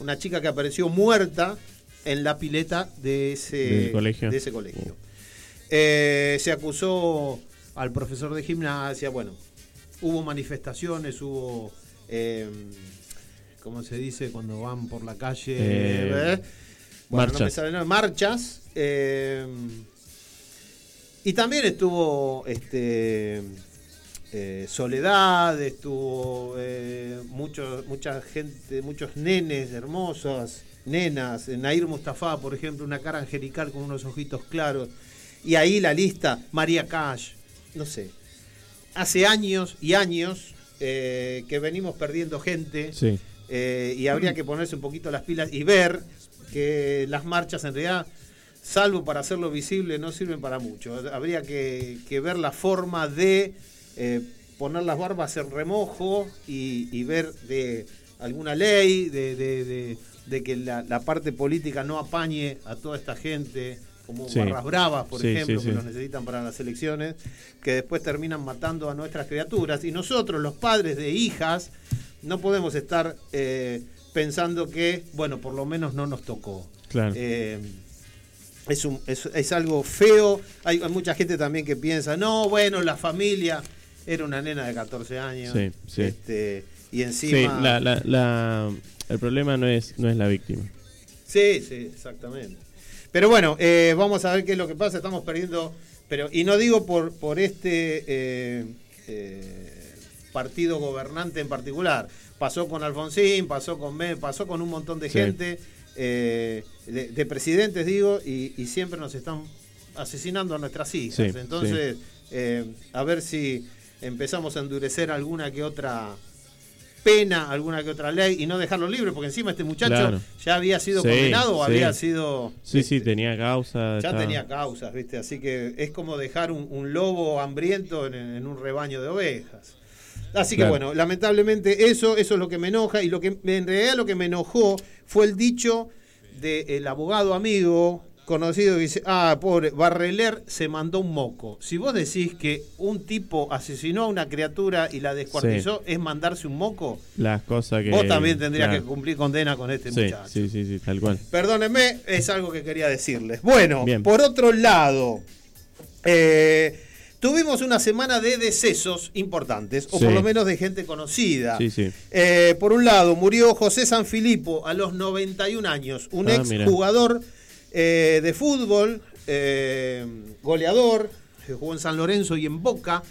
una chica que apareció muerta en la pileta de ese colegio. Se acusó al profesor de gimnasia, bueno, hubo manifestaciones, hubo, ¿cómo se dice cuando van por la calle? Bueno, marchas. No me sale nada, marchas. Y también estuvo Soledad, estuvo mucha gente, muchos nenes hermosos, nenas, Nair Mustafa, por ejemplo, una cara angelical con unos ojitos claros. Y ahí la lista, María Cash, no sé. Hace años y años que venimos perdiendo gente, sí. Y habría que ponerse un poquito las pilas y ver que las marchas en realidad, salvo para hacerlo visible, no sirven para mucho. Habría que ver la forma de poner las barbas en remojo y ver de alguna ley, de que la parte política no apañe a toda esta gente, como sí. Barras Bravas, por ejemplo, que los necesitan para las elecciones, que después terminan matando a nuestras criaturas. Y nosotros, los padres de hijas, no podemos estar pensando que, bueno, por lo menos no nos tocó. Claro. Es algo feo. Hay mucha gente también que piensa, no, bueno, la familia era una nena de 14 años. Sí, sí. Y encima... Sí, el problema no es la víctima. Sí, exactamente. Pero bueno, vamos a ver qué es lo que pasa. Estamos perdiendo... Y no digo por este partido gobernante en particular. Pasó con Alfonsín, pasó con un montón de gente... de presidentes, digo, y siempre nos están asesinando a nuestras hijas. Sí, entonces, a ver si empezamos a endurecer alguna que otra pena, alguna que otra ley y no dejarlo libre, porque encima este muchacho ya había sido condenado o había sido... Sí, tenía causa. Ya tenía causas, ¿viste? Así que es como dejar un lobo hambriento en un rebaño de ovejas. Así que bueno, lamentablemente eso es lo que me enoja, y en realidad lo que me enojó fue el dicho del abogado amigo conocido que dice, pobre, Barreler se mandó un moco. Si vos decís que un tipo asesinó a una criatura y la descuartizó, es mandarse un moco, las cosas que vos también tendrías que cumplir condena con este muchacho. Sí, tal cual. Perdónenme, es algo que quería decirles. Bueno, bien. Por otro lado, tuvimos una semana de decesos importantes, o por lo menos de gente conocida. Sí. Por un lado, murió José Sanfilippo a los 91 años, un ex jugador de fútbol, goleador, jugó en San Lorenzo y en Boca,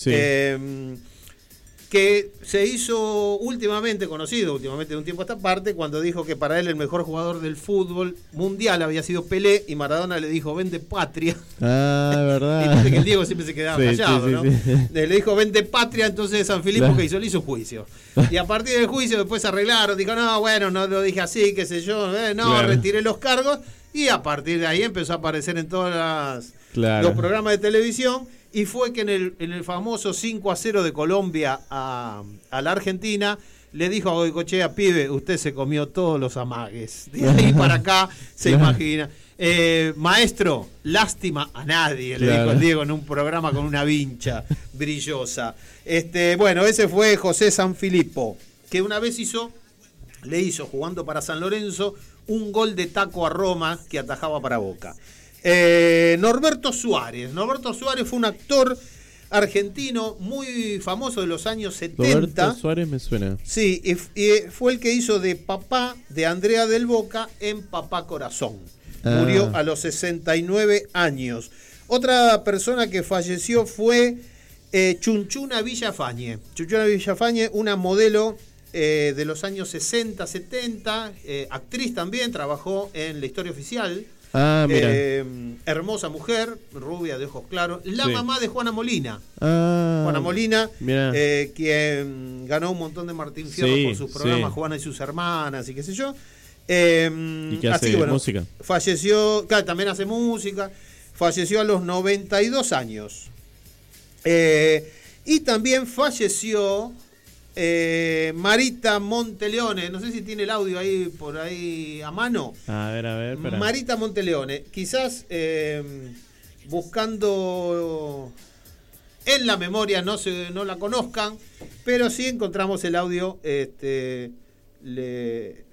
que se hizo conocido últimamente de un tiempo a esta parte, cuando dijo que para él el mejor jugador del fútbol mundial había sido Pelé, y Maradona le dijo, vende patria. Verdad. Y que el Diego siempre se quedaba callado, ¿no? Sí. Le dijo, vende patria, entonces Sanfilippo que le hizo juicio. Y a partir del juicio después se arreglaron, dijo, no, bueno, no lo dije así, qué sé yo, retiré los cargos, y a partir de ahí empezó a aparecer en todos los programas de televisión. Y fue que en el famoso 5-0 de Colombia a la Argentina, le dijo a Goicoechea, pibe, usted se comió todos los amagues. De ahí para acá se imagina. Maestro, lástima a nadie, le dijo el Diego en un programa con una vincha brillosa. Bueno, ese fue José Sanfilippo, que una vez le hizo, jugando para San Lorenzo, un gol de taco a Roma que atajaba para Boca. Norberto Suárez fue un actor argentino muy famoso de los años 70. Norberto Suárez me suena. Sí, y fue el que hizo de papá de Andrea del Boca en Papá Corazón. Murió a los 69 años. Otra persona que falleció fue Chunchuna Villafañe. Chunchuna Villafañe, una modelo de los años 60, 70, actriz también, trabajó en La Historia Oficial. Mira. Hermosa mujer, rubia, de ojos claros. La mamá de Juana Molina. Juana Molina, quien ganó un montón de Martín Fierro por sus programas, Juana y sus hermanas y qué sé yo. Y que hace música. Falleció, también hace música. Falleció a los 92 años. Y también falleció Marita Monteleone, no sé si tiene el audio ahí por ahí a mano. A ver, espera. Marita Monteleone, quizás buscando en la memoria no la conozcan, pero sí encontramos el audio,